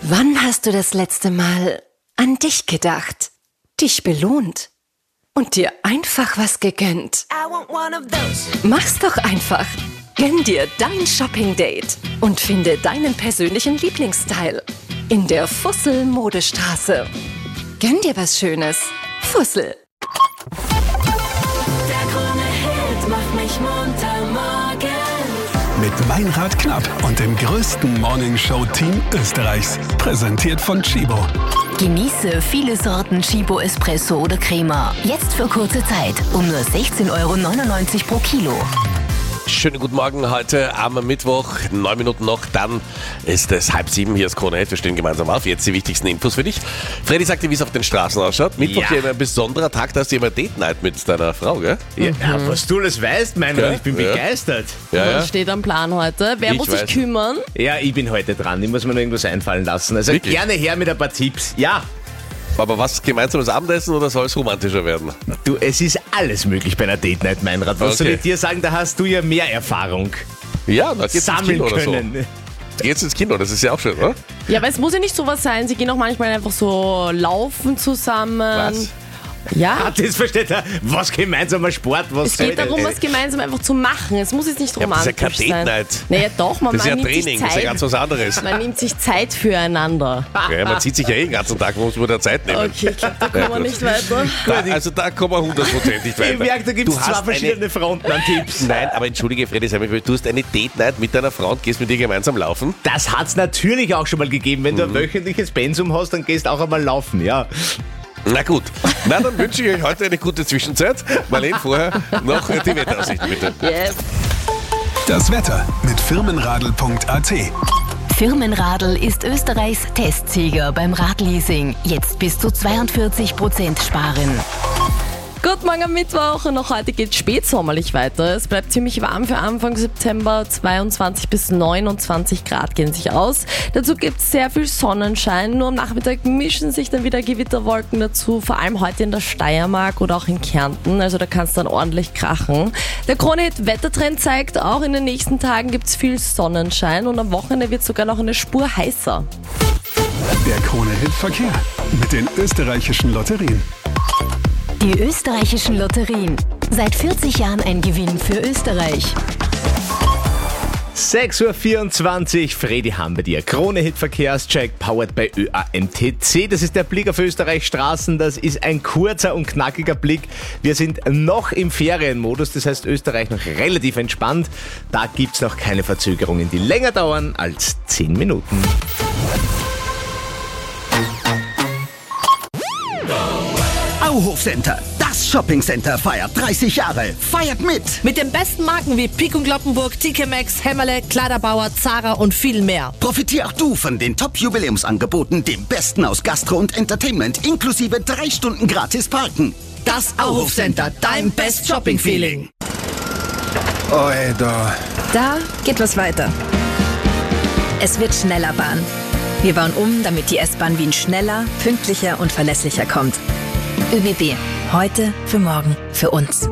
Wann hast du das letzte Mal an dich gedacht, dich belohnt und dir einfach was gegönnt? Mach's doch einfach. Gönn dir dein Shopping-Date und finde deinen persönlichen Lieblingsstyle in der Fussel Modestraße. Gönn dir was Schönes. Fussel. Der Krone-Hit macht mich munter morgens. Mit Meinrad Knapp und dem größten Morningshow-Team Österreichs. Präsentiert von Chibo. Genieße viele Sorten Chibo Espresso oder Crema. Jetzt für kurze Zeit um nur 16,99 € pro Kilo. Schönen guten Morgen heute am Mittwoch, 9 Minuten noch, dann ist es 6:30, hier ist Krone-Hit, wir stehen gemeinsam auf, jetzt die wichtigsten Infos für dich. Freddy sagt dir, wie es auf den Straßen ausschaut. Mittwoch hier ein besonderer Tag, da hast du immer Date Night mit deiner Frau, gell? Ja, was du alles weißt, Meinrad, ich bin begeistert. Was steht am Plan heute? Wer muss sich kümmern? Ja, ich bin heute dran, ich muss mir noch irgendwas einfallen lassen. Also Wirklich? Gerne her mit ein paar Tipps. Ja, Aber was, gemeinsames Abendessen oder soll es romantischer werden? du, es ist alles möglich bei einer Date Night, Meinrad. Was soll Okay. ich dir sagen, da hast du ja mehr Erfahrung Ja, da geht's ins sammeln Kino oder so. können. Geht's ins Kino, das ist ja auch schön, oder? Ja, aber es muss ja nicht sowas sein. Sie gehen auch manchmal einfach so laufen zusammen. Was? Ja, Das versteht er, was gemeinsamer Sport, was es geht soll darum, das? was gemeinsam einfach zu machen. Es muss jetzt nicht Ja, aber das ist ja romantisch kein sein. Date Night. Naja doch, man Das ist ja nimmt sich Training, das ist ja Zeit. ganz was anderes. Man nimmt sich Zeit füreinander. Ja, man zieht sich ja den ganzen Tag, man muss man da Zeit nehmen. Okay, ich glaube, da kommen wir nicht weiter. Da kommen wir 100% weiter. Ich merke, da gibt es Du zwei hast verschiedene Fronten an Tipps. Nein, aber entschuldige Freddy, sei mir böse, du hast eine Date Night mit deiner Frau und gehst mit ihr gemeinsam laufen. Das hat's natürlich auch schon mal gegeben. Wenn du Mhm. ein wöchentliches Pensum hast, dann gehst auch einmal laufen, ja. Na gut, na dann wünsche ich euch heute eine gute Zwischenzeit. Marlene, vorher noch die Wetteraussichten bitte. Yeah. Das Wetter mit Firmenradl.at. Firmenradl ist Österreichs Testsieger beim Radleasing. Jetzt bis zu 42% sparen. Guten Morgen am Mittwoch und auch heute geht es spätsommerlich weiter. Es bleibt ziemlich warm für Anfang September. 22 bis 29 Grad gehen sich aus. Dazu gibt es sehr viel Sonnenschein. Nur am Nachmittag mischen sich dann wieder Gewitterwolken dazu. Vor allem heute in der Steiermark oder auch in Kärnten. Also da kann es dann ordentlich krachen. Der Krone-Hit-Wettertrend zeigt, auch in den nächsten Tagen gibt es viel Sonnenschein. Und am Wochenende wird es sogar noch eine Spur heißer. Der Krone-Hit Verkehr mit den österreichischen Lotterien. Die österreichischen Lotterien. Seit 40 Jahren ein Gewinn für Österreich. 6:24 Uhr, Fredi haben wir dir. Krone-Hit Verkehrscheck, powered by ÖAMTC. Das ist der Blick auf Österreichs Straßen. Das ist ein kurzer und knackiger Blick. Wir sind noch im Ferienmodus, das heißt Österreich noch relativ entspannt. Da gibt's noch keine Verzögerungen, die länger dauern als 10 Minuten. Auhof Center, das Shoppingcenter feiert 30 Jahre. Feiert mit! Mit den besten Marken wie Pik und Kloppenburg, TK Maxx, Hämmerle, Kleiderbauer, Zara und viel mehr. Profitier auch du von den Top-Jubiläumsangeboten, dem Besten aus Gastro und Entertainment, inklusive 3 Stunden gratis Parken. Das Auhof Center, dein Best Shopping Feeling. Oi, da. Da geht was weiter. Es wird schneller Bahn. Wir bauen um, damit die S-Bahn Wien schneller, pünktlicher und verlässlicher kommt. ÖBB. Heute, für morgen, für uns.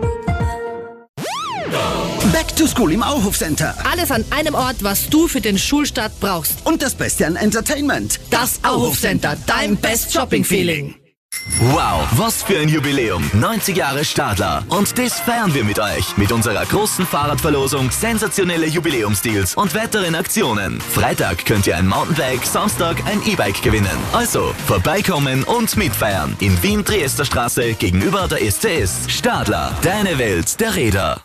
Back to School im Auhof Center. Alles an einem Ort, was du für den Schulstart brauchst. Und das Beste an Entertainment. Das Auhof Center, dein Best Shopping Feeling. Wow, was für ein Jubiläum. 90 Jahre Stadler. Und das feiern wir mit euch. Mit unserer großen Fahrradverlosung, sensationelle Jubiläumsdeals und weiteren Aktionen. Freitag könnt ihr ein Mountainbike, Samstag ein E-Bike gewinnen. Also, vorbeikommen und mitfeiern. In Wien, Triesterstraße, gegenüber der STS. Stadler, deine Welt der Räder.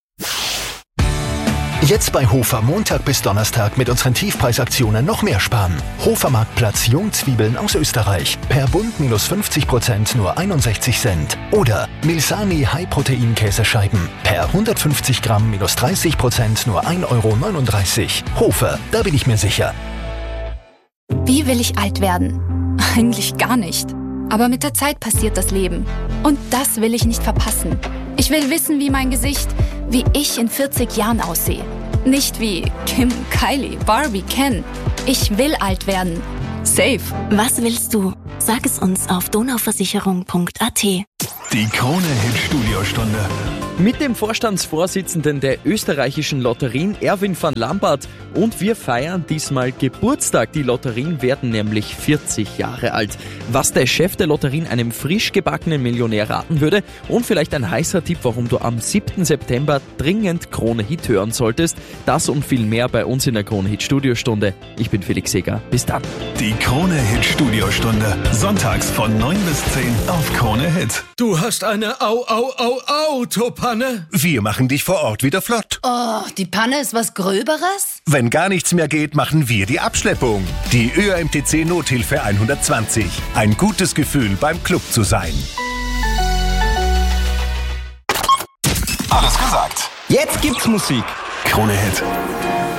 Jetzt bei Hofer Montag bis Donnerstag mit unseren Tiefpreisaktionen noch mehr sparen. Hofer Marktplatz Jungzwiebeln aus Österreich. Per Bund minus 50% nur 61 Cent. Oder Milsani High-Protein-Käsescheiben. Per 150 Gramm minus 30% nur 1,39 €. Hofer, da bin ich mir sicher. Wie will ich alt werden? Eigentlich gar nicht. Aber mit der Zeit passiert das Leben. Und das will ich nicht verpassen. Ich will wissen, wie mein Gesicht, wie ich in 40 Jahren aussehe. Nicht wie Kim, Kylie, Barbie, Ken. Ich will alt werden. Safe. Was willst du? Sag es uns auf donauversicherung.at. Die Krone-Hit Studiostunde mit dem Vorstandsvorsitzenden der österreichischen Lotterien, Erwin van Lambert. Und wir feiern diesmal Geburtstag. Die Lotterien werden nämlich 40 Jahre alt. Was der Chef der Lotterien einem frisch gebackenen Millionär raten würde und vielleicht ein heißer Tipp, warum du am 7. September dringend Krone-Hit hören solltest. Das und viel mehr bei uns in der Krone-Hit-Studiostunde. Ich bin Felix Seger. Bis dann. Die Krone-Hit-Studiostunde. Sonntags von 9 bis 10 auf Krone-Hit. Du hast eine Autopanne? Wir machen dich vor Ort wieder flott. Oh, die Panne ist was Gröberes? Wenn gar nichts mehr geht, machen wir die Abschleppung. Die ÖAMTC Nothilfe 120. Ein gutes Gefühl, beim Club zu sein. Alles gesagt. Jetzt gibt's Musik. Krone-Hit.